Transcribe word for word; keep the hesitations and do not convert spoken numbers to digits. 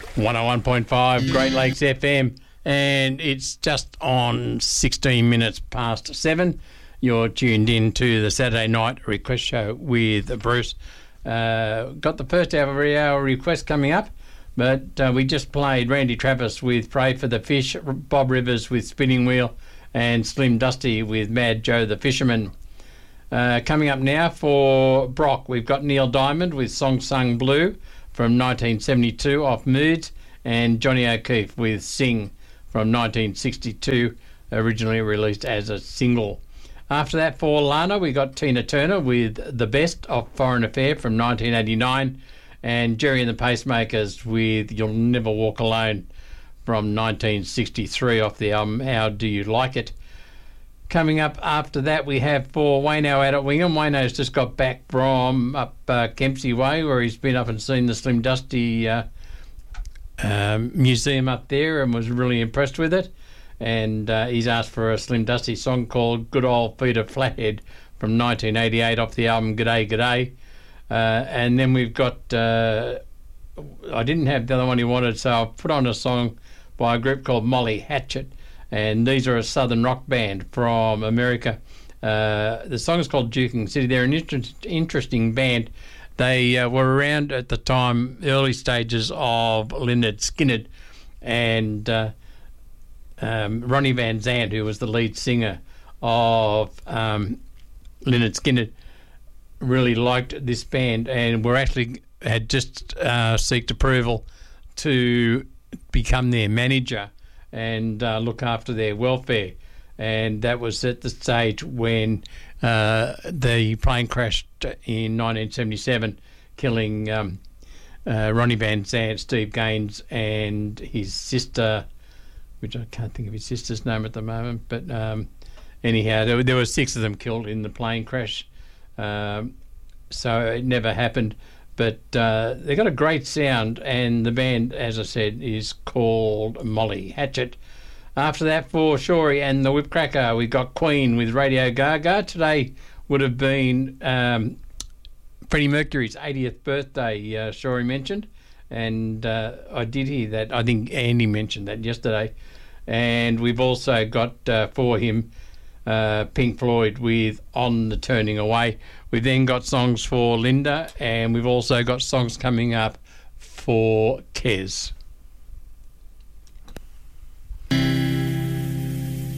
one oh one point five Great Lakes F M, and it's just on sixteen minutes past seven. You're tuned in to the Saturday Night Request Show with Bruce. Uh, got the first hour of our request coming up, but uh, we just played Randy Travis with Pray for the Fish, Bob Rivers with Spinning Wheel, and Slim Dusty with Mad Joe the Fisherman. Uh, coming up now for Brock, we've got Neil Diamond with Song Sung Blue from nineteen seventy-two off Moods, and Johnny O'Keefe with Sing from nineteen sixty-two, originally released as a single. After that, for Lana, we got Tina Turner with The Best of Foreign Affair from nineteen eighty-nine, and Jerry and the Pacemakers with You'll Never Walk Alone from nineteen sixty-three off the album How Do You Like It. Coming up after that, we have for Wayno out at Wingham. Wayno's just got back from up uh, Kempsey Way, where he's been up and seen the Slim Dusty uh, um, museum up there and was really impressed with it. And uh, he's asked for a Slim Dusty song called Good Old Peter Flathead from nineteen eighty-eight off the album G'day G'day. Uh, and then we've got, uh, I didn't have the other one he wanted, so I've put on a song by a group called Molly Hatchet. And these are a southern rock band from America. Uh, the song is called Duking City. They're an inter- interesting band. They uh, were around at the time, early stages of Lynyrd Skynyrd, and uh, um, Ronnie Van Zant, who was the lead singer of um, Lynyrd Skynyrd, really liked this band and were actually had just uh, sought approval to become their manager and uh, look after their welfare. And that was at the stage when uh, the plane crashed in nineteen seventy-seven, killing um, uh, Ronnie Van Zant, Steve Gaines, and his sister, which I can't think of his sister's name at the moment, but um, anyhow, there were, there were six of them killed in the plane crash. Um, so it never happened. But uh, they got a great sound, and the band, as I said, is called Molly Hatchet. After that, for Shorey and the Whipcracker, we got Queen with Radio Gaga. Today would have been um, Freddie Mercury's eightieth birthday, uh, Shorey mentioned, and uh, I did hear that. I think Andy mentioned that yesterday. And we've also got uh, for him uh, Pink Floyd with On the Turning Away. We've then got songs for Linda, and we've also got songs coming up for Kez.